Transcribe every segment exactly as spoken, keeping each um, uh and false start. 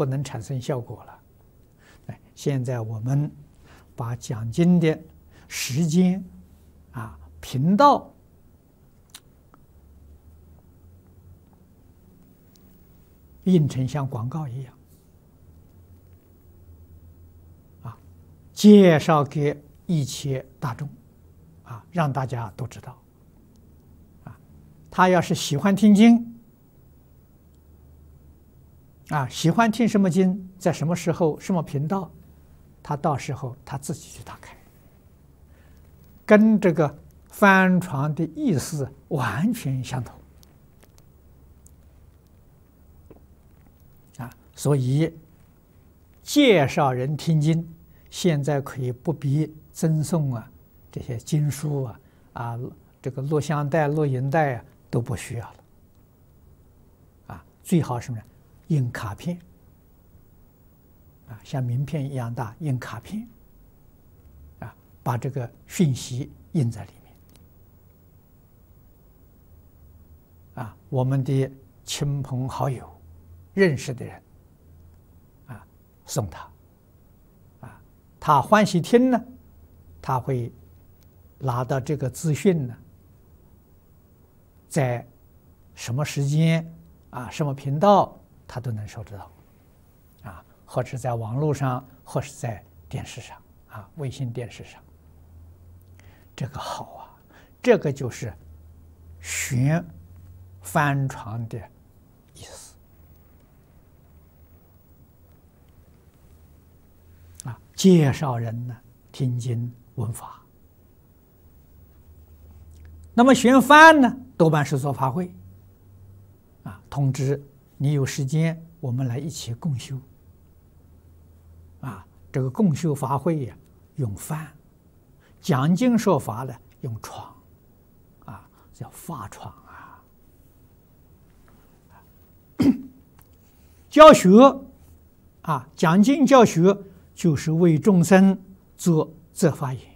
不能产生效果了。哎，现在我们把讲经的时间啊、频道印成像广告一样啊，介绍给一切大众啊，让大家都知道啊。他要是喜欢听经啊，喜欢听什么经，在什么时候、什么频道，他到时候他自己去打开，跟这个翻传的意思完全相同啊。所以介绍人听经，现在可以不必赠送啊这些经书啊啊这个录像带、录影带啊都不需要了啊，最好什么呢？印卡片啊，像名片一样大，印卡片啊，把这个讯息印在里面啊，我们的亲朋好友、认识的人啊，送他啊，他欢喜听呢，他会拿到这个资讯呢，在什么时间啊、什么频道，他都能收得到啊，或者在网络上，或是在电视上啊，卫星电视上。这个好啊，这个就是宣翻传的意思啊，介绍人呢听经闻法。那么宣翻呢，多半是做法会啊，通知你有时间，我们来一起共修啊。这个共修法会呀，用翻；讲经说法呢，用传啊，叫法传啊。教学啊，讲经教学就是为众生做这法言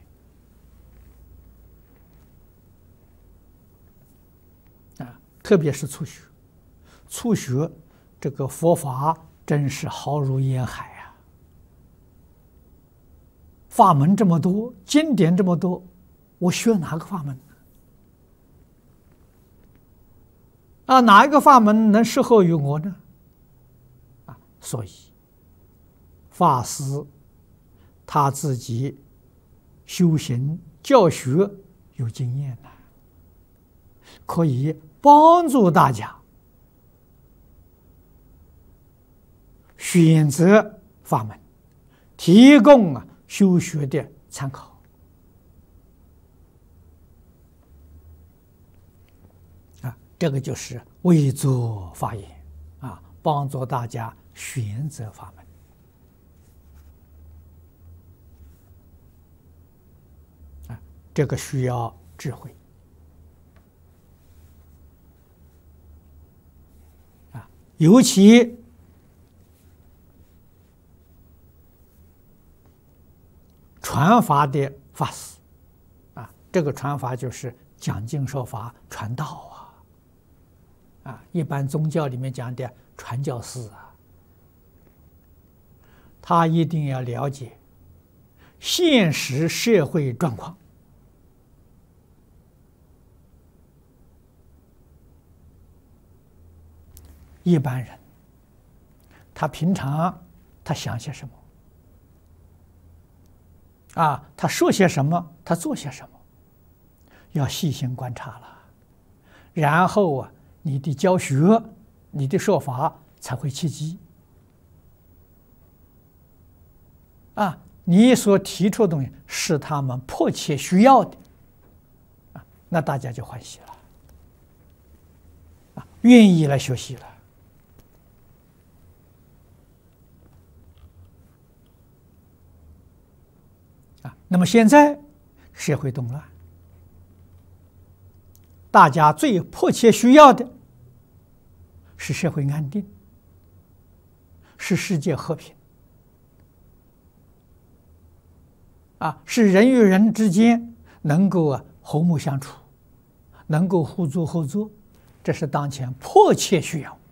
啊，特别是初学。初学这个佛法真是浩如烟海啊，法门这么多，经典这么多，我学哪个法门啊？哪一个法门能适合于我呢？啊，所以法师他自己修行教学有经验呐，可以帮助大家选择法门，提供啊修学的参考啊，这个就是为做法言啊，帮助大家选择法门啊，这个需要智慧啊，尤其传法的法师啊，这个传法就是讲经说法、传道啊，啊，一般宗教里面讲的传教士啊，他一定要了解现实社会状况，一般人他平常他想些什么？啊，他说些什么，他做些什么，要细心观察了。然后啊，你的教学、你的说法才会契机。啊，你所提出的东西是他们迫切需要的，啊，那大家就欢喜了，啊，愿意来学习了。那么现在社会动乱，大家最迫切需要的是社会安定，是世界和平啊，是人与人之间能够啊和睦相处，能够互助合作，这是当前迫切需要